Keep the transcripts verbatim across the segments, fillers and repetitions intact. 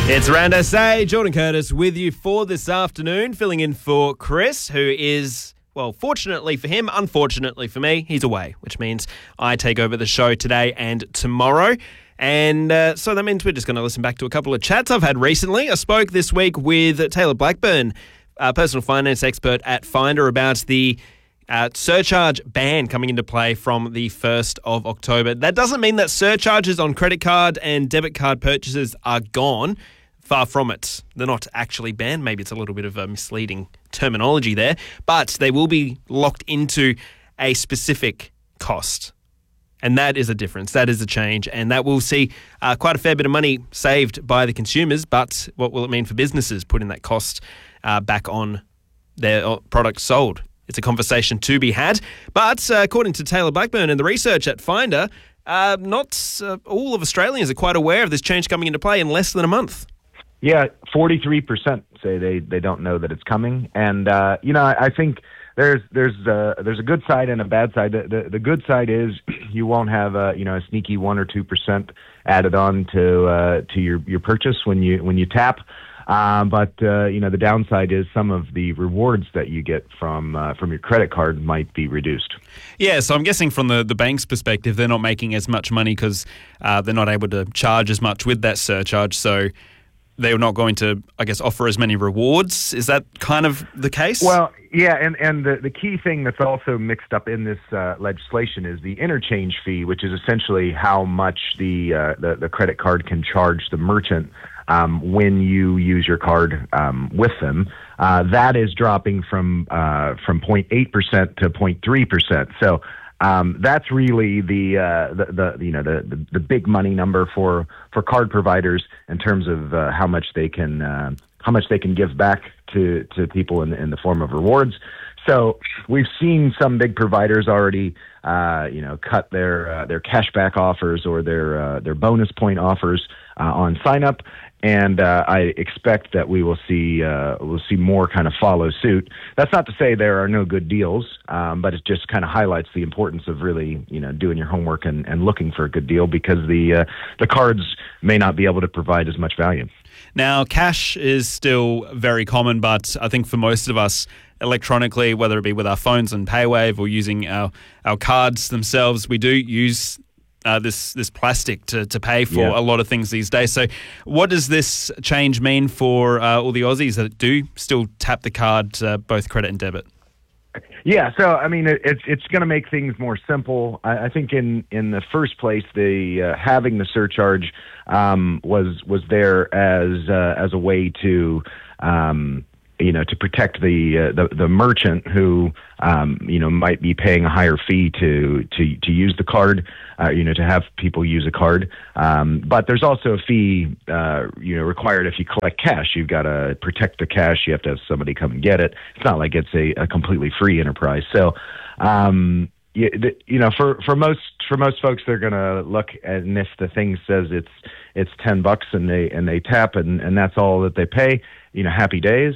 It's Round S A. Jordan Curtis with you for this afternoon, filling in for Chris, who is, well, fortunately for him, unfortunately for me, he's away, which means I take over the show today and tomorrow. And uh, so that means we're just going to listen back to a couple of chats I've had recently. I spoke this week with Taylor Blackburn, a personal finance expert at Finder, about the Uh, surcharge ban coming into play from the first of October. That doesn't mean that surcharges on credit card and debit card purchases are gone. Far from it. They're not actually banned. Maybe it's a little bit of a misleading terminology there, but they will be locked into a specific cost. And that is a difference. That is a change. And that will see uh, quite a fair bit of money saved by the consumers. But what will it mean for businesses putting that cost uh, back on their products sold? It's a conversation to be had. But uh, according to Taylor Blackburn and the research at Finder, uh, not uh, all of Australians are quite aware of this change coming into play in less than a month. Yeah, forty-three percent say they, they don't know that it's coming. And, uh, you know, I, I think there's there's uh, there's a good side and a bad side. The, the, the good side is you won't have, uh, you know, a sneaky one or two percent added on to uh, to your, your purchase when you when you tap. Um, but, uh, you know, the downside is some of the rewards that you get from uh, from your credit card might be reduced. Yeah, so I'm guessing from the, the bank's perspective, they're not making as much money because uh, they're not able to charge as much with that surcharge. So they're not going to, I guess, offer as many rewards. Is that kind of the case? Well, yeah, and, and the, the key thing that's also mixed up in this uh, legislation is the interchange fee, which is essentially how much the, uh, the, the credit card can charge the merchant Um, when you use your card um, with them. Uh, that is dropping from uh, from zero point eight percent to zero point three percent. So um, that's really the, uh, the the you know the, the the big money number for for card providers in terms of uh, how much they can uh, how much they can give back to to people in in the form of rewards. So we've seen some big providers already, uh, you know, cut their uh, their cashback offers or their uh, their bonus point offers uh, on sign up. And uh, I expect that we will see uh, we'll see more kind of follow suit. That's not to say there are no good deals, um, but it just kind of highlights the importance of really, you know, doing your homework and, and looking for a good deal because the uh, the cards may not be able to provide as much value. Now, cash is still very common, but I think for most of us, electronically, whether it be with our phones and PayWave or using our, our cards themselves, we do use Uh, this this plastic to, to pay for yeah. a lot of things these days. So what does this change mean for uh, all the Aussies that do still tap the card, uh, both credit and debit? Yeah, so, I mean, it, it's it's going to make things more simple. I, I think in, in the first place, the uh, having the surcharge um, was was there as uh, as a way to um, you know, to protect the uh, the, the merchant who, um, you know, might be paying a higher fee to to, to use the card, uh, you know, to have people use a card. Um, but there's also a fee, uh, you know, required if you collect cash. You've got to protect the cash. You have to have somebody come and get it. It's not like it's a, a completely free enterprise. So, um, you, the, you know, for, for most for most folks, they're going to look at, and if the thing says it's it's ten bucks and they and they tap and, and that's all that they pay, you know, happy days.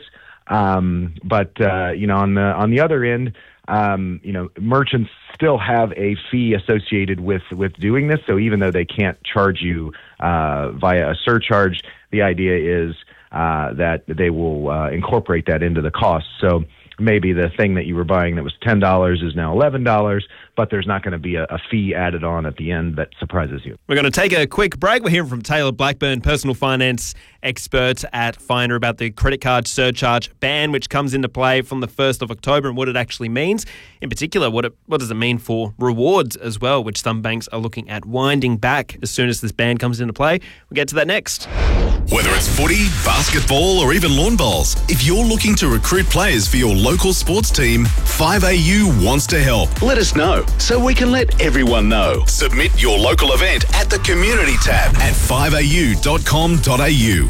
Um, but, uh, you know, on the, on the other end, um, you know, merchants still have a fee associated with, with doing this. So even though they can't charge you, uh, via a surcharge, the idea is, uh, that they will, uh, incorporate that into the cost. So maybe the thing that you were buying that was ten dollars is now eleven dollars, but there's not going to be a, a fee added on at the end that surprises you. We're going to take a quick break. We're hearing from Taylor Blackburn, personal finance expert at Finder, about the credit card surcharge ban, which comes into play from the first of October and what it actually means. In particular, what it, what does it mean for rewards as well, which some banks are looking at winding back as soon as this ban comes into play. We'll get to that next. Whether it's footy, basketball or even lawn bowls, if you're looking to recruit players for your local sports team, five A U wants to help. Let us know so we can let everyone know. Submit your local event at the community tab at five a u dot com dot a u.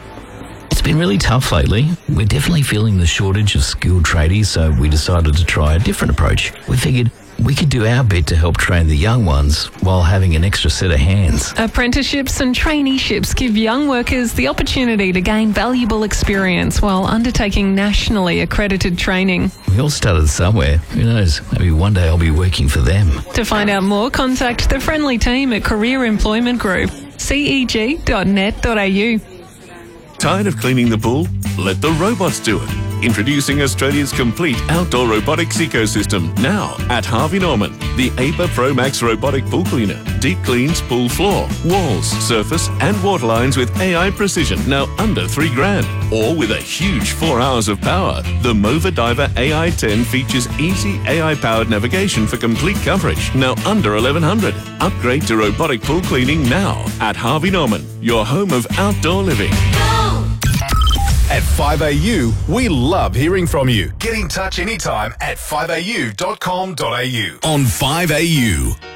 It's been really tough lately. We're definitely feeling the shortage of skilled tradies, so we decided to try a different approach. We figured we could do our bit to help train the young ones while having an extra set of hands. Apprenticeships and traineeships give young workers the opportunity to gain valuable experience while undertaking nationally accredited training. We all started somewhere. Who knows? Maybe one day I'll be working for them. To find out more, contact the friendly team at Career Employment Group, c e g dot net dot a u. Tired of cleaning the pool? Let the robots do it. Introducing Australia's complete outdoor robotics ecosystem now at Harvey Norman. The A P A Pro Max robotic pool cleaner. Deep cleans pool floor, walls, surface and water lines with A I precision. Now under three grand. Or with a huge four hours of power. The Mova Diver A I ten features easy A I-powered navigation for complete coverage. Now under eleven hundred. Upgrade to robotic pool cleaning now at Harvey Norman. Your home of outdoor living. At five A U, we love hearing from you. Get in touch anytime at five a u dot com dot a u. On five A U.